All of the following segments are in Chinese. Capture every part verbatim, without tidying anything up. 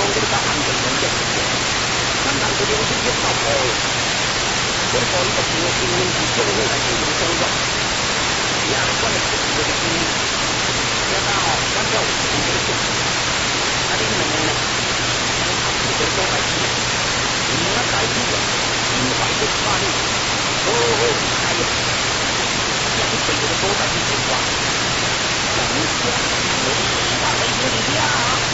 这个安全风险，咱人这边是越到高的，我可以不平平稳是这个来进行工作，也关了自己的经历，要到咱要有这个事，那你们呢？这个都来听，你要改变了，心怀的法律，哦哦，还有，要是这个都在去变化，那你说，我没说你呀。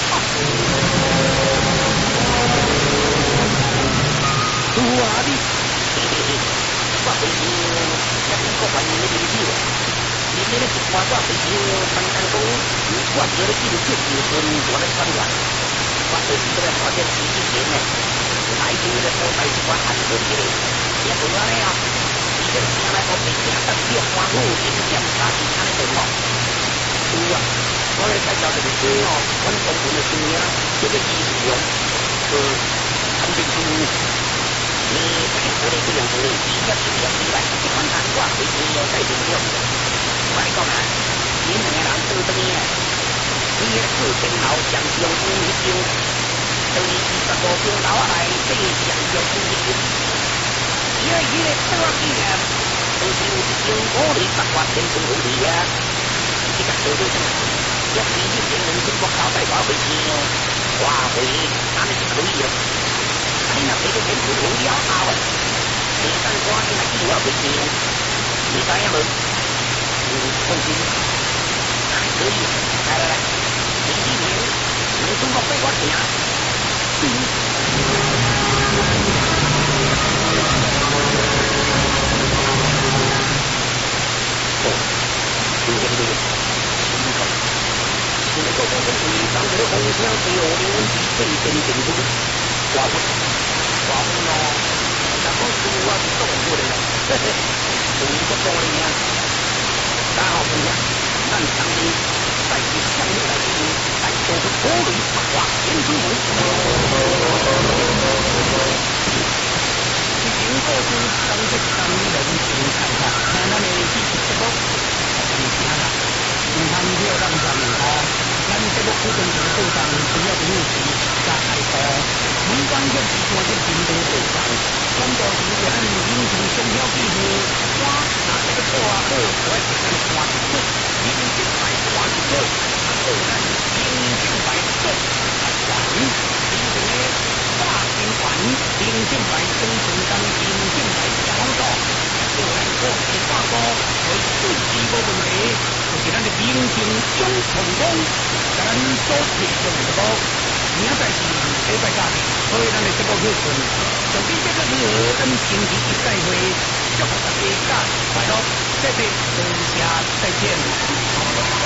我的，嘿嘿嘿，我最近也是个万年的领袖，今天的一话我最近刚刚讲，我觉得这个这结婚我来传传，我最近这个发现自己前呢，来自的所在是我安全的，也不然了，你这将来我被家当电话路影响他其他的什么？是啊，我来介绍这个歌哦，我们中国的新娘，这个艺术哦，是很清楚。你这个我哋这样子，第一条条以来，这款谈话对你有在重要。我嚟讲啊，你两个人做什么？你嘅四层楼上上五一张，对二十五层楼下来，这上上五一张。而伊个做纪念，就是有一张五厘八块天生五厘啊，这个做到什么？一年一年人生国交代我回去，花费咱们就可以了。你那这个天数有了好啊！你当官你来替我回去，你知影无？嗯，放心，还可以。来来来，前几年你中国被我行。嗯。哦，对对对，你看，现在国家政府当这个红枪对我的问题最先定出，我不。我们咯，那我是我是动过的了，嘿嘿，属于个道理呀。大家好，朋友，咱当兵在这项目来进行，来做出多类八卦天生红。其实过去当这当人情看看，看咱的技术节目，咱们听啦，唔通叫咱咱们哦，咱节目固定就是做上主要的目的，加爱好。民间业是做些平等保障，广告时就按民情商标记录，我拿这个破啊好，我会给咱换一个，民情牌换一个，啊个人民情牌做啊换，民情的大新款，民情牌生存当民情牌小道，个人个体化高，为最基本问题，就是咱的民情总成功，咱所提供的个。明仔是礼拜假日，所以咱的节目就顺。从今这个如何跟星期一再会，祝福大家假日快乐，谢谢，大家再见。